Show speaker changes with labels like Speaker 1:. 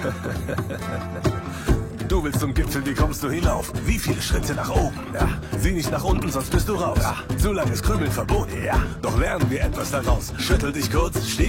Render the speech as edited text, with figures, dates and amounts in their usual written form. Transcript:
Speaker 1: Du willst zum Gipfel, wie kommst du hinauf? Wie viele Schritte nach oben? Ja. Sieh nicht nach unten, sonst bist du raus. Ja. Zu langes Krümeln verboten. Ja. Doch lernen wir etwas daraus. Schüttel dich kurz, steh